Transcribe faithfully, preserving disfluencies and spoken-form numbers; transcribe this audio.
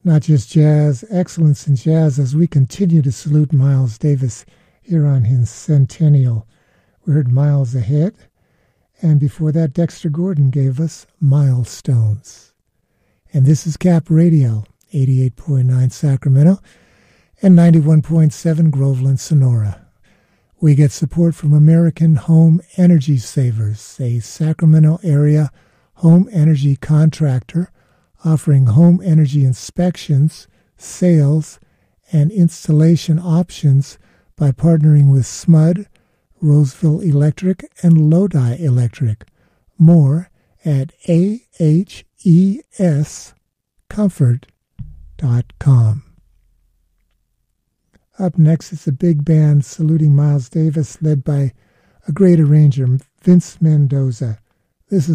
Not just jazz, excellence in jazz as we continue to salute Miles Davis here on his centennial. We heard Miles Ahead, and before that Dexter Gordon gave us Milestones. And this is Cap Radio, eighty-eight point nine Sacramento and ninety-one point seven Groveland, Sonora. We get support from American Home Energy Savers, a Sacramento area home energy contractor offering home energy inspections, sales, and installation options by partnering with S M U D, Roseville Electric, and Lodi Electric. More at A H E S comfort dot com. Up next is a big band saluting Miles Davis, led by a great arranger, Vince Mendoza. This is